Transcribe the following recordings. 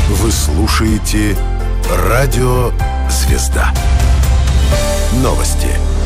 Вы слушаете «Радио Звезда». Новости.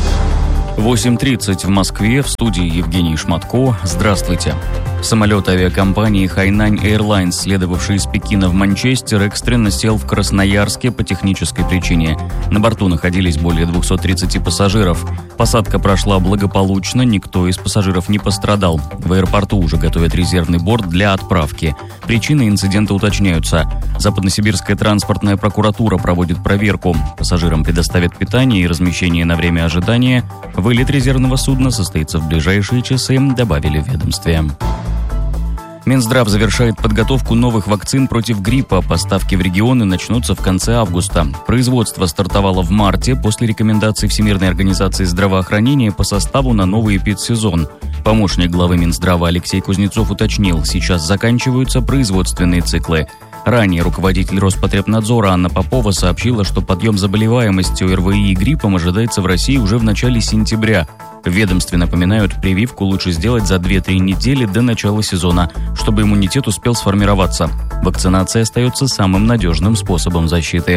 8:30 в Москве, в студии Евгений Шматко. Здравствуйте. Самолет авиакомпании Hainan Airlines, следовавший из Пекина в Манчестер, экстренно сел в Красноярске по технической причине. На борту находились более 230 пассажиров. Посадка прошла благополучно, никто из пассажиров не пострадал. В аэропорту уже готовят резервный борт для отправки. Причины инцидента уточняются. Западносибирская транспортная прокуратура проводит проверку. Пассажирам предоставят питание и размещение на время ожидания. Вылет резервного судна состоится в ближайшие часы, добавили в ведомстве. Минздрав завершает подготовку новых вакцин против гриппа. Поставки в регионы начнутся в конце августа. Производство стартовало в марте после рекомендаций Всемирной организации здравоохранения по составу на новый эпидсезон. Помощник главы Минздрава Алексей Кузнецов уточнил, сейчас заканчиваются производственные циклы. Ранее руководитель Роспотребнадзора Анна Попова сообщила, что подъем заболеваемости ОРВИ и гриппом ожидается в России уже в начале сентября. В ведомстве напоминают, прививку лучше сделать за 2-3 недели до начала сезона, чтобы иммунитет успел сформироваться. Вакцинация остается самым надежным способом защиты.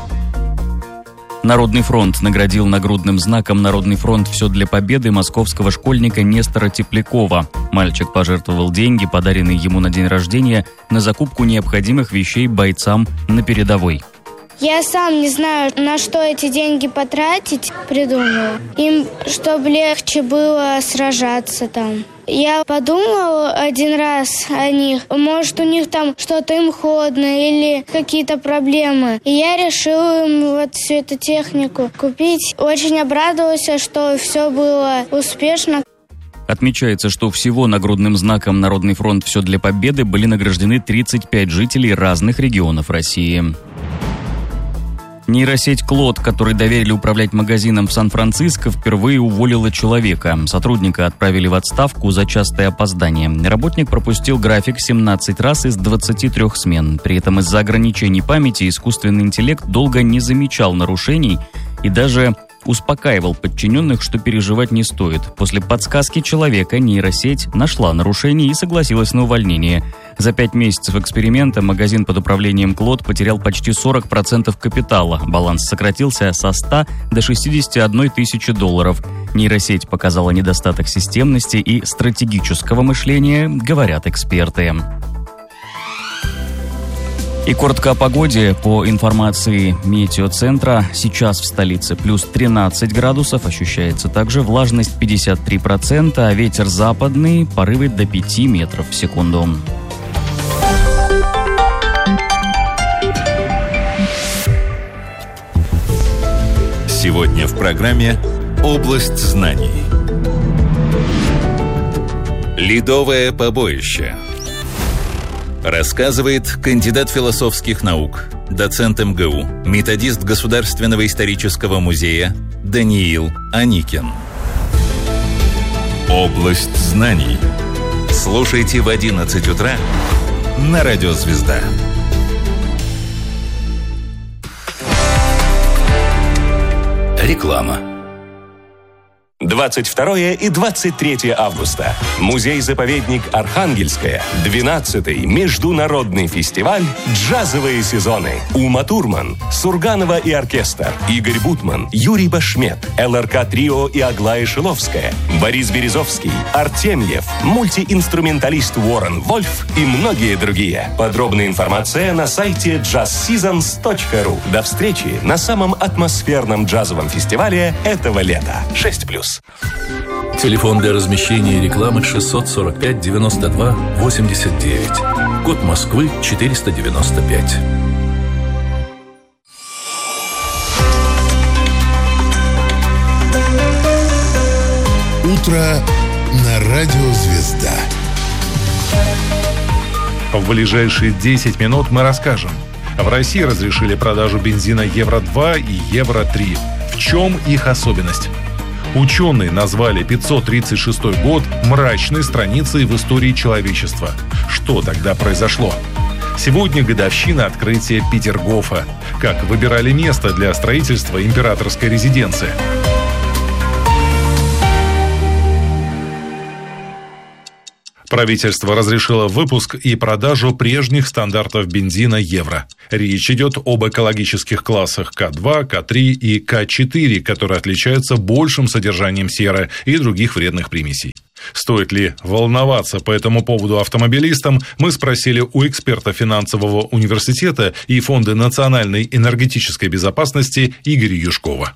Народный фронт наградил нагрудным знаком «Народный фронт. Все для победы» московского школьника Нестора Теплякова. Мальчик пожертвовал деньги, подаренные ему на день рождения, на закупку необходимых вещей бойцам на передовой. Я сам не знаю, на что эти деньги потратить, придумал. Им, чтобы легче было сражаться там. Я подумал один раз о них. Может, у них там что-то им холодно или какие-то проблемы. И я решил им вот всю эту технику купить. Очень обрадовался, что все было успешно. Отмечается, что всего нагрудным знаком «Народный фронт. Все для победы» были награждены 35 жителей разных регионов России. Нейросеть Клод, которой доверили управлять магазином в Сан-Франциско, впервые уволила человека. Сотрудника отправили в отставку за частое опоздание. Работник пропустил график 17 раз из 23 смен. При этом из-за ограничений памяти искусственный интеллект долго не замечал нарушений и даже успокаивал подчиненных, что переживать не стоит. После подсказки человека нейросеть нашла нарушение и согласилась на увольнение. За 5 месяцев эксперимента магазин под управлением Клод потерял почти 40% капитала. Баланс сократился со 100 до 61 тысячи долларов. Нейросеть показала недостаток системности и стратегического мышления, говорят эксперты. И коротко о погоде. По информации метеоцентра, сейчас в столице плюс 13 градусов, ощущается также влажность 53%, а ветер западный, порывы до 5 метров в секунду. Сегодня в программе «Область знаний». Ледовое побоище. Рассказывает кандидат философских наук, доцент МГУ, методист Государственного исторического музея Даниил Аникин. Область знаний. Слушайте в 11 утра на Радио Звезда. Реклама. 22 и 23 августа. Музей-заповедник Архангельская. 12-й международный фестиваль «Джазовые сезоны». Ума Турман, Сурганова и оркестр, Игорь Бутман, Юрий Башмет, ЛРК-трио и Аглая Шиловская, Борис Березовский, Артемьев, мультиинструменталист Уоррен Вольф и многие другие. Подробная информация на сайте jazzseasons.ru. До встречи на самом атмосферном джазовом фестивале этого лета. 6+. Телефон для размещения рекламы 645 92 89. Код Москвы 495. Утро на Радио Звезда. В ближайшие 10 минут мы расскажем. В России разрешили продажу бензина Евро-2 и Евро-3. В чем их особенность? Ученые назвали 536 год мрачной страницей в истории человечества. Что тогда произошло? Сегодня годовщина открытия Петергофа. Как выбирали место для строительства императорской резиденции. Правительство разрешило выпуск и продажу прежних стандартов бензина «Евро». Речь идет об экологических классах К2, К3 и К4, которые отличаются большим содержанием серы и других вредных примесей. Стоит ли волноваться по этому поводу автомобилистам, мы спросили у эксперта финансового университета и Фонда национальной энергетической безопасности Игоря Юшкова.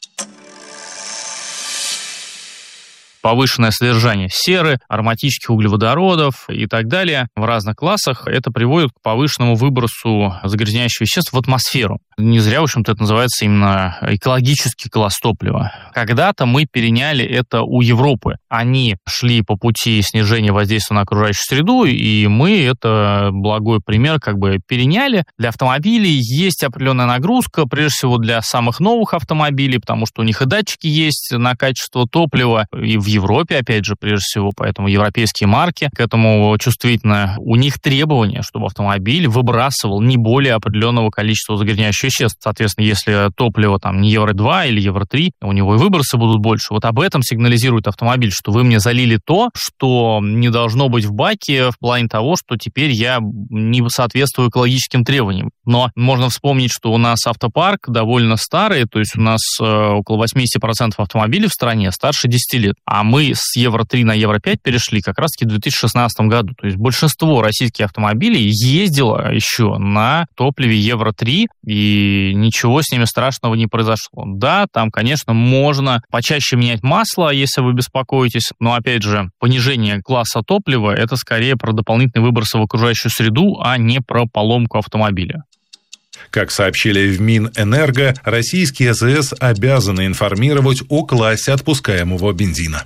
Повышенное содержание серы, ароматических углеводородов и так далее в разных классах, это приводит к повышенному выбросу загрязняющих веществ в атмосферу. Не зря, в общем-то, это называется именно экологический класс топлива. Когда-то мы переняли это у Европы. Они шли по пути снижения воздействия на окружающую среду, и мы это благой пример переняли. Для автомобилей есть определенная нагрузка, прежде всего для самых новых автомобилей, потому что у них и датчики есть на качество топлива, и в Европе, опять же, прежде всего, поэтому европейские марки к этому чувствительны. У них требования, чтобы автомобиль выбрасывал не более определенного количества загрязняющих веществ. Соответственно, если топливо не Евро-2 или Евро-3, у него и выбросы будут больше. Вот об этом сигнализирует автомобиль, что вы мне залили то, что не должно быть в баке в плане того, что теперь я не соответствую экологическим требованиям. Но можно вспомнить, что у нас автопарк довольно старый, то есть у нас около 80% автомобилей в стране старше 10 лет. А мы с Евро-3 на Евро-5 перешли как раз-таки в 2016 году. То есть большинство российских автомобилей ездило еще на топливе Евро-3, и ничего с ними страшного не произошло. Да, там, конечно, можно почаще менять масло, если вы беспокоитесь, но, опять же, понижение класса топлива – это скорее про дополнительные выбросы в окружающую среду, а не про поломку автомобиля. Как сообщили в Минэнерго, российские АЗС обязаны информировать о классе отпускаемого бензина.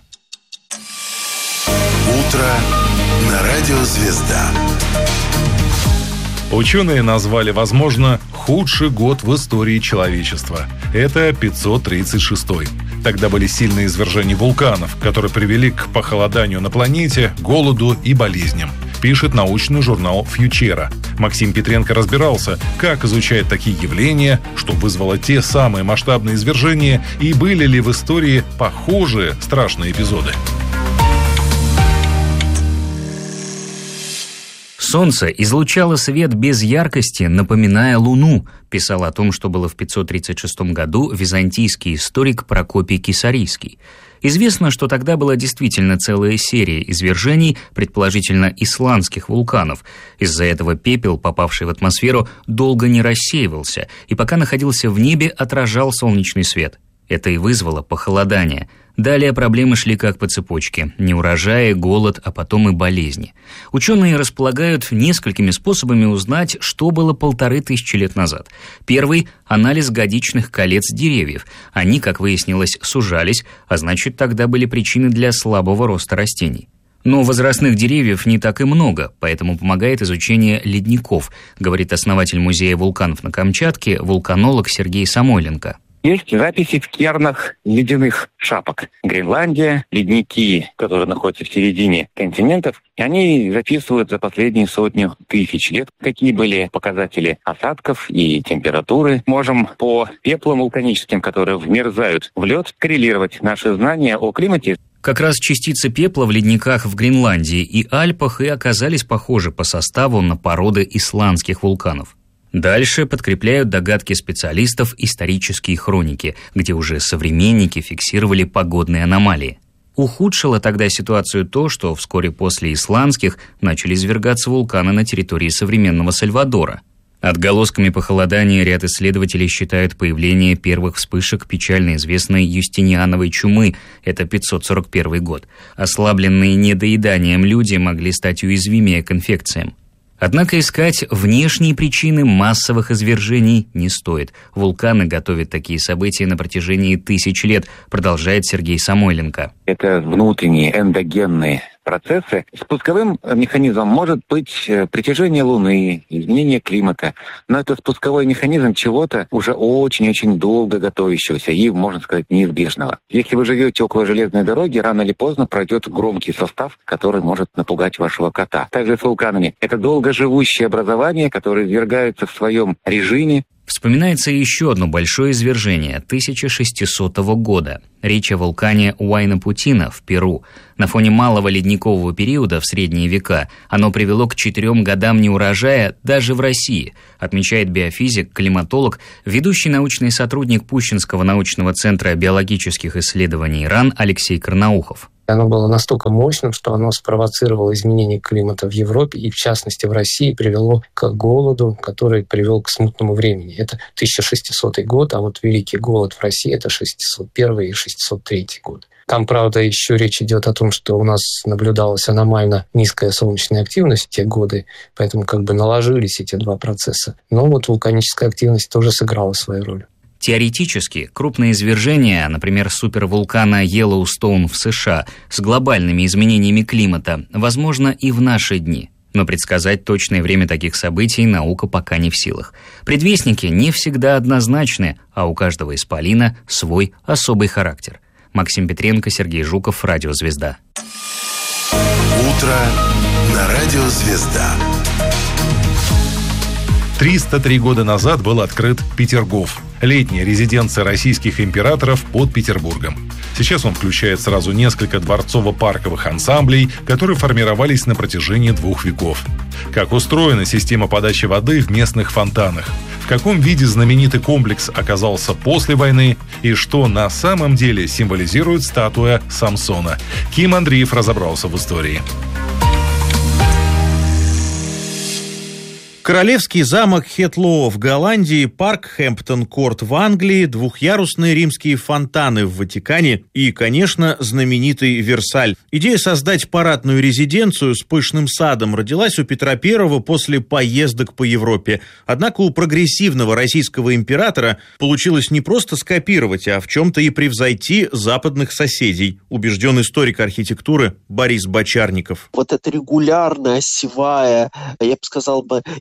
Утро на радио «Звезда». Ученые назвали, возможно, худший год в истории человечества. Это 536-й. Тогда были сильные извержения вулканов, которые привели к похолоданию на планете, голоду и болезням, пишет научный журнал «Фьючера». Максим Петренко разбирался, как изучать такие явления, что вызвало те самые масштабные извержения, и были ли в истории похожие страшные эпизоды. Солнце излучало свет без яркости, напоминая Луну, писал о том, что было в 536 году византийский историк Прокопий Кесарийский. Известно, что тогда была действительно целая серия извержений, предположительно исландских вулканов. Из-за этого пепел, попавший в атмосферу, долго не рассеивался, и пока находился в небе, отражал солнечный свет. Это и вызвало похолодание. Далее проблемы шли как по цепочке. Неурожаи, голод, а потом и болезни. Ученые располагают несколькими способами узнать, что было 1500 лет назад. Первый – анализ годичных колец деревьев. Они, как выяснилось, сужались, а значит, тогда были причины для слабого роста растений. Но возрастных деревьев не так и много, поэтому помогает изучение ледников, говорит основатель музея вулканов на Камчатке, вулканолог Сергей Самойленко. Есть записи в кернах ледяных шапок. Гренландия, ледники, которые находятся в середине континентов, и они записывают за последние 100 тысяч лет, какие были показатели осадков и температуры. Можем по пеплам вулканическим, которые вмерзают в лед, коррелировать наши знания о климате. Как раз частицы пепла в ледниках в Гренландии и Альпах и оказались похожи по составу на породы исландских вулканов. Дальше подкрепляют догадки специалистов исторические хроники, где уже современники фиксировали погодные аномалии. Ухудшило тогда ситуацию то, что вскоре после исландских начали извергаться вулканы на территории современного Сальвадора. Отголосками похолодания ряд исследователей считают появление первых вспышек печально известной Юстиниановой чумы, это 541 год. Ослабленные недоеданием люди могли стать уязвимее к инфекциям. Однако искать внешние причины массовых извержений не стоит. Вулканы готовят такие события на протяжении тысяч лет, продолжает Сергей Самойленко. Это внутренние эндогенные процессы. Спусковым механизмом может быть притяжение Луны, изменение климата. Но это спусковой механизм чего-то уже очень-очень долго готовящегося и, можно сказать, неизбежного. Если вы живете около железной дороги, рано или поздно пройдет громкий состав, который может напугать вашего кота. Также с вулканами. Это долгоживущие образования, которые извергаются в своем режиме. Вспоминается еще одно большое извержение 1600 года. Речь о вулкане Уайна-Путина в Перу. На фоне малого ледникового периода в средние века оно привело к 4 годам неурожая даже в России, отмечает биофизик, климатолог, ведущий научный сотрудник Пущинского научного центра биологических исследований РАН Алексей Карнаухов. Оно было настолько мощным, что оно спровоцировало изменение климата в Европе и, в частности, в России, привело к голоду, который привел к смутному времени. Это 1600 год, а вот Великий голод в России – это 601 и 603 год. Там, правда, еще речь идет о том, что у нас наблюдалась аномально низкая солнечная активность в те годы, поэтому наложились эти два процесса. Но вот вулканическая активность тоже сыграла свою роль. Теоретически, крупные извержения, например, супервулкана Йеллоустоун в США, с глобальными изменениями климата, возможно и в наши дни. Но предсказать точное время таких событий наука пока не в силах. Предвестники не всегда однозначны, а у каждого исполина свой особый характер. Максим Петренко, Сергей Жуков, Радио Звезда. Утро на Радио Звезда. 303 года назад был открыт Петергоф, летняя резиденция российских императоров под Петербургом. Сейчас он включает сразу несколько дворцово-парковых ансамблей, которые формировались на протяжении 2 веков. Как устроена система подачи воды в местных фонтанах? В каком виде знаменитый комплекс оказался после войны? И что на самом деле символизирует статуя Самсона? Ким Андреев разобрался в истории. Королевский замок Хетлоо в Голландии, парк Хэмптон-Корт в Англии, двухъярусные римские фонтаны в Ватикане и, конечно, знаменитый Версаль. Идея создать парадную резиденцию с пышным садом родилась у Петра I после поездок по Европе. Однако у прогрессивного российского императора получилось не просто скопировать, а в чем-то и превзойти западных соседей, убежден историк архитектуры Борис Бочарников. Вот эта регулярная, осевая, я бы сказал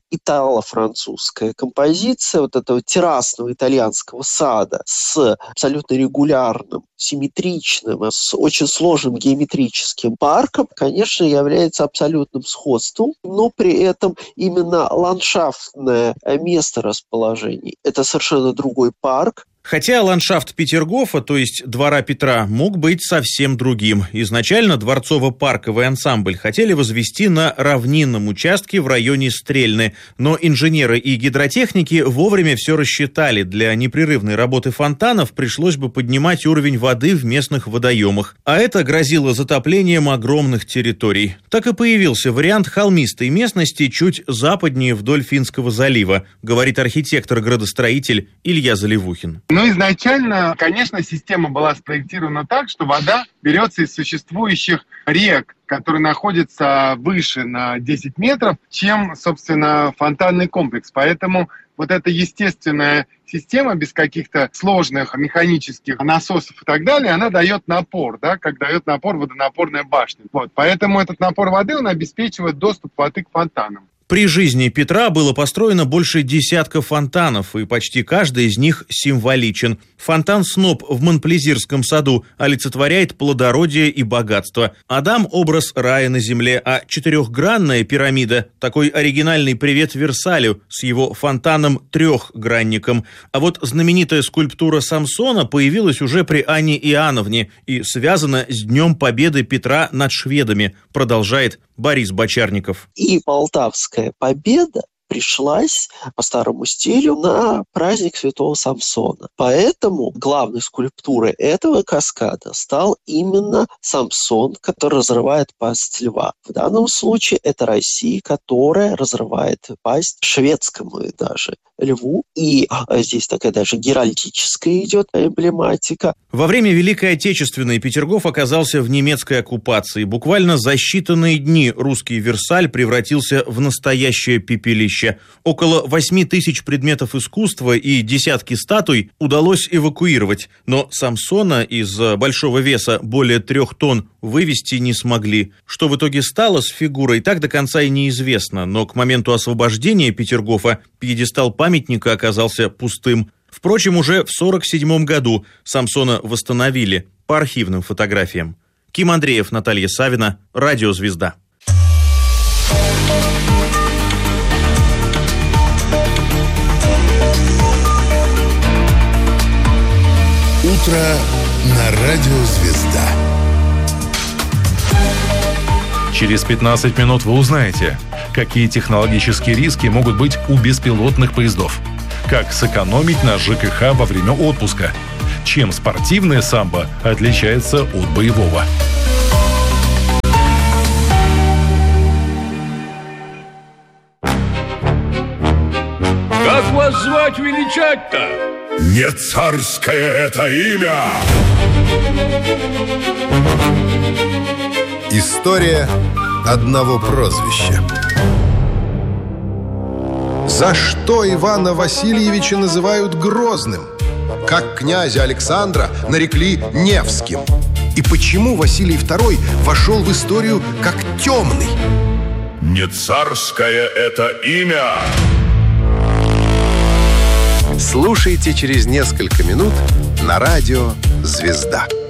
итало-французская композиция вот этого террасного итальянского сада с абсолютно регулярным, симметричным, с очень сложным геометрическим парком, конечно, является абсолютным сходством, но при этом именно ландшафтное месторасположение – это совершенно другой парк. Хотя ландшафт Петергофа, то есть двора Петра, мог быть совсем другим. Изначально дворцово-парковый ансамбль хотели возвести на равнинном участке в районе Стрельны, но инженеры и гидротехники вовремя все рассчитали. Для непрерывной работы фонтанов пришлось бы поднимать уровень воды в местных водоемах, а это грозило затоплением огромных территорий. Так и появился вариант холмистой местности чуть западнее вдоль Финского залива, говорит архитектор-градостроитель Илья Заливухин. Но изначально, конечно, система была спроектирована так, что вода берется из существующих рек, которые находятся выше на 10 метров, чем, собственно, фонтанный комплекс. Поэтому вот эта естественная система без каких-то сложных механических насосов и так далее, она дает напор, как дает напор водонапорная башня. Поэтому этот напор воды, он обеспечивает доступ воды к фонтанам. При жизни Петра было построено больше десятка фонтанов, и почти каждый из них символичен. Фонтан Сноп в Монплезирском саду олицетворяет плодородие и богатство. Адам – образ рая на земле, а четырехгранная пирамида – такой оригинальный привет Версалю с его фонтаном-трехгранником. А вот знаменитая скульптура Самсона появилась уже при Анне Иоанновне и связана с Днем Победы Петра над шведами, продолжает Борис Бочарников. И Полтавская победа пришлась по старому стилю на праздник Святого Самсона. Поэтому главной скульптурой этого каскада стал именно Самсон, который разрывает пасть льва. В данном случае это Россия, которая разрывает пасть шведскому даже льву. И здесь такая даже геральдическая идет эмблематика. Во время Великой Отечественной Петергоф оказался в немецкой оккупации. Буквально за считанные дни русский Версаль превратился в настоящее пепелище. Около 8 тысяч предметов искусства и десятки статуй удалось эвакуировать, но Самсона из-за большого веса более 3 тонн вывести не смогли. Что в итоге стало с фигурой, так до конца и неизвестно, но к моменту освобождения Петергофа пьедестал памятника оказался пустым. Впрочем, уже в 1947 году Самсона восстановили по архивным фотографиям. Ким Андреев, Наталья Савина, Радио Звезда. Утро на радио «Звезда». Через 15 минут вы узнаете, какие технологические риски могут быть у беспилотных поездов, как сэкономить на ЖКХ во время отпуска, чем спортивное самбо отличается от боевого. Как вас звать величать-то? Не царское это имя! История одного прозвища. За что Ивана Васильевича называют Грозным? Как князя Александра нарекли Невским? И почему Василий II вошел в историю как темный? Не царское это имя! Слушайте через несколько минут на радио «Звезда».